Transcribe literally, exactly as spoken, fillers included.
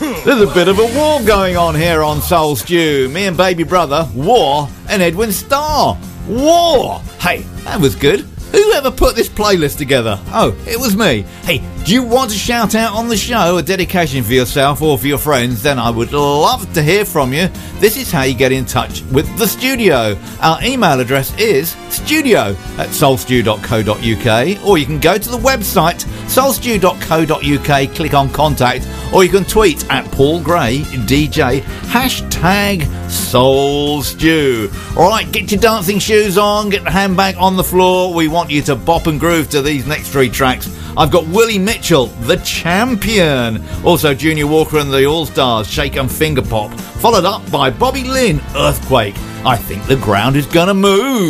There's a bit of a war going on here on Soul Stew. Me and baby brother, War, and Edwin Starr. War! Hey, that was good. Who ever put this playlist together? Oh, it was me. Hey, do you want to shout out on the show a dedication for yourself or for your friends? Then I would love to hear from you. This is how you get in touch with the studio. Our email address is studio at soulstew dot co dot uk, or you can go to the website soulstew dot co dot uk, click on contact, or you can tweet at Paul Gray D J, hashtag Soul Stew. Alright, get your dancing shoes on, get the handbag on the floor. We want you to bop and groove to these next three tracks. I've got Willie Mitchell, The Champion. Also Junior Walker and the All-Stars, Shake and Finger Pop. Followed up by Bobby Lynn, Earthquake. I think the ground is gonna move.